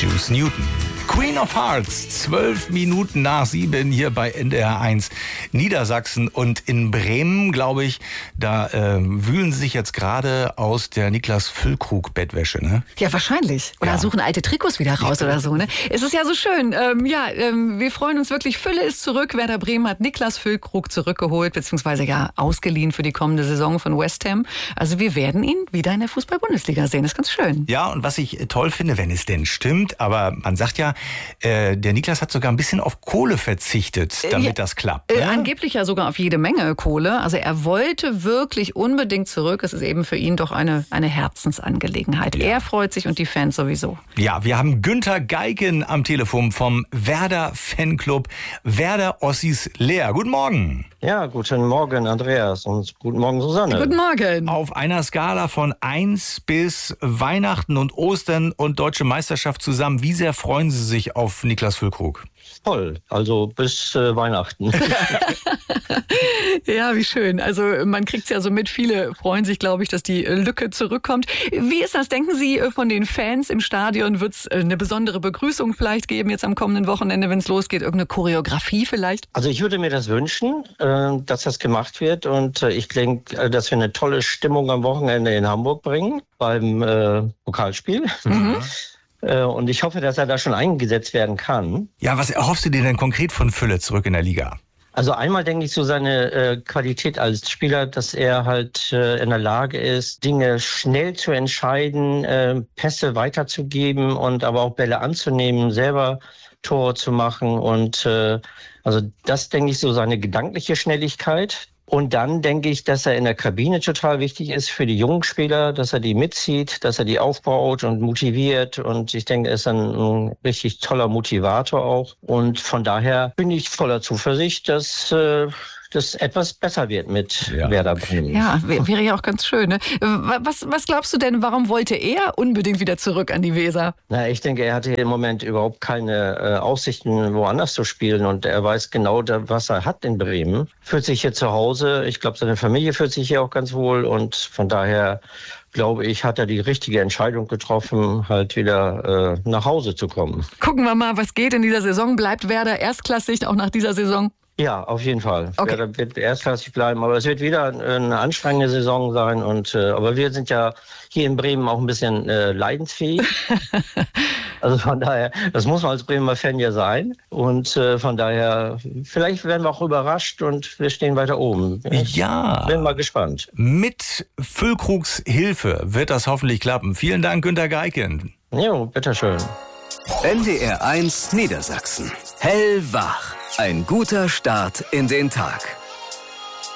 Juice Newton. Queen of Hearts, 12 Minuten nach 7 hier bei NDR 1 Niedersachsen. Und in Bremen, glaube ich, da wühlen sie sich jetzt gerade aus der Niklas Füllkrug Bettwäsche, ne? Ja, wahrscheinlich. Oder suchen alte Trikots wieder raus oder so, ne? Es ist ja so schön. Wir freuen uns wirklich. Fülle ist zurück. Werder Bremen hat Niklas Füllkrug zurückgeholt, beziehungsweise ausgeliehen für die kommende Saison von West Ham. Also wir werden ihn wieder in der Fußball-Bundesliga sehen. Das ist ganz schön. Ja, und was ich toll finde, wenn es denn stimmt, aber man sagt ja, der Niklas hat sogar ein bisschen auf Kohle verzichtet, damit das klappt. Ne? Angeblich ja sogar auf jede Menge Kohle. Also er wollte wirklich unbedingt zurück. Es ist eben für ihn doch eine Herzensangelegenheit. Ja. Er freut sich und die Fans sowieso. Ja, wir haben Günther Geiken am Telefon vom Werder Fanclub Werder Ossis Leer. Guten Morgen. Ja, guten Morgen, Andreas, und guten Morgen, Susanne. Guten Morgen. Auf einer Skala von 1 bis Weihnachten und Ostern und Deutsche Meisterschaft zusammen, wie sehr freuen Sie sich auf Niklas Füllkrug? Toll, also bis Weihnachten. Ja, wie schön. Also man kriegt es ja so mit, viele freuen sich, glaube ich, dass die Lücke zurückkommt. Wie ist das? Denken Sie, von den Fans im Stadion wird es eine besondere Begrüßung vielleicht geben jetzt am kommenden Wochenende, wenn es losgeht? Irgendeine Choreografie vielleicht? Also ich würde mir das wünschen, dass das gemacht wird, und ich denke, dass wir eine tolle Stimmung am Wochenende in Hamburg bringen beim Pokalspiel. Mhm. Und ich hoffe, dass er da schon eingesetzt werden kann. Ja, was erhoffst du dir denn konkret von Fülle zurück in der Liga? Also einmal denke ich so seine Qualität als Spieler, dass er halt in der Lage ist, Dinge schnell zu entscheiden, Pässe weiterzugeben und aber auch Bälle anzunehmen, selber Tore zu machen. Und also das denke ich so seine gedankliche Schnelligkeit. Und dann denke ich, dass er in der Kabine total wichtig ist für die jungen Spieler, dass er die mitzieht, dass er die aufbaut und motiviert. Und ich denke, er ist ein richtig toller Motivator auch. Und von daher bin ich voller Zuversicht, dass das etwas besser wird mit Werder Bremen. Ja, wäre ja auch ganz schön. Ne? Was glaubst du denn, warum wollte er unbedingt wieder zurück an die Weser? Na, ich denke, er hatte im Moment überhaupt keine Aussichten, woanders zu spielen. Und er weiß genau, was er hat in Bremen. Fühlt sich hier zu Hause. Ich glaube, seine Familie fühlt sich hier auch ganz wohl. Und von daher, glaube ich, hat er die richtige Entscheidung getroffen, halt wieder nach Hause zu kommen. Gucken wir mal, was geht in dieser Saison. Bleibt Werder erstklassig auch nach dieser Saison? Ja, auf jeden Fall. Okay. Werder wird erstklassig bleiben, aber es wird wieder eine anstrengende Saison sein. Aber wir sind ja hier in Bremen auch ein bisschen leidensfähig. Also von daher, das muss man als Bremer Fan ja sein. Und von daher, vielleicht werden wir auch überrascht und wir stehen weiter oben. Ich bin mal gespannt. Mit Füllkrugs Hilfe wird das hoffentlich klappen. Vielen Dank, Günther Geiken. Jo, bitteschön. NDR 1 Niedersachsen. Hellwach. Ein guter Start in den Tag.